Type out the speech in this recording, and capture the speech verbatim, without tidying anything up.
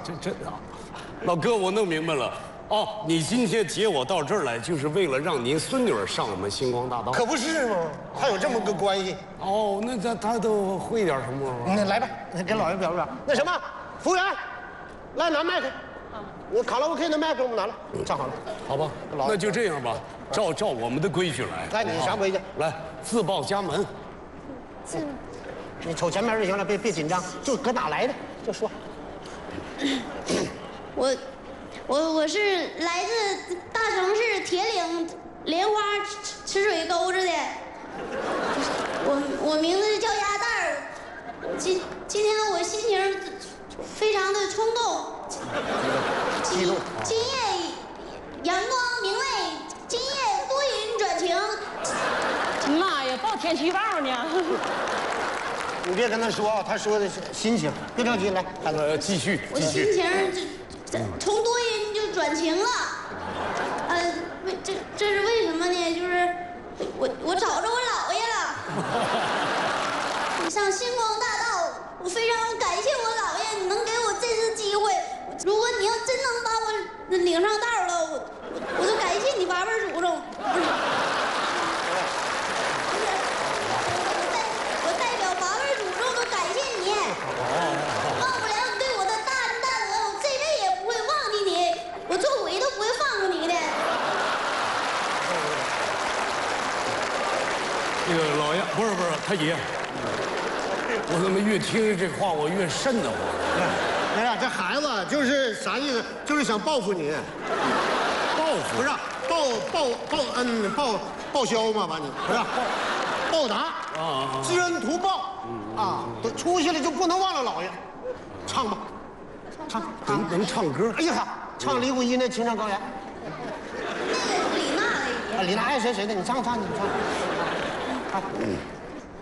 这这啊，老哥，我弄明白了。哦，你今天接我到这儿来，就是为了让您孙女儿上我们星光大道。 可不是吗？还有这么个关系。 哦，那他他都会点什么？ 那来吧，给老爷表表。那什么，服务员，来拿麦克。那卡拉 OK 的麦克我们拿来，站好了。 好吧，那就这样吧，照照我们的规矩来。 来，你啥规矩？ 来，自报家门。 自， 你瞅前面就行了，别别紧张，就搁哪来的就说。 我，我我是来自大城市铁岭莲花池水沟子的，我我名字叫鸭蛋儿。今今天我心情非常的冲动。今今夜阳光明媚，今夜多云转晴。 妈呀，报天气预报呢！ 你别跟他说啊，他说的是心情，别着急，来， 呃，继续我心继续。 情这从多云就转晴了，呃，为这这是为什么呢？就是我我找着我姥爷了。你上星光大道，我非常感谢我姥爷，你能给我这次机会。如果你要真能把我领上道了，我我我就感谢你八辈祖宗。不是，我代我代表八辈祖宗都感谢你。忘不了你对我的大恩大德，我这辈子也不会忘记你，我做鬼都不会放过你的。 那个老爷，不是不是，他爷，我怎么越听这话我越瘆得慌？ 哎呀，这孩子就是啥意思？就是想报复你， 报复不是报报报恩报报销嘛？把你不是报答啊，知恩图报啊，都出息了就不能忘了姥爷。唱吧，唱能能唱歌？ 哎呀，唱李谷一那《情长高原》。 那个是李娜的爷。 啊，李娜爱谁谁的，你唱唱你唱。啊，嗯。